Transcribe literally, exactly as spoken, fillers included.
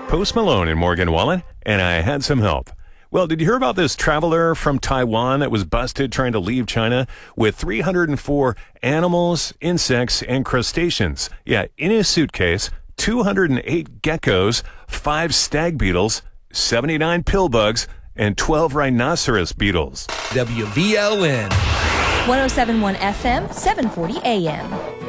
Post Malone and Morgan Wallen, and I had some help. Well, did you hear about this traveler from Taiwan that was busted trying to leave China with three hundred four animals, insects, and crustaceans? Yeah, in his suitcase, two hundred eight geckos, five stag beetles, seventy-nine pill bugs, and twelve rhinoceros beetles. W V L N. one oh seven point one F M, seven forty A M.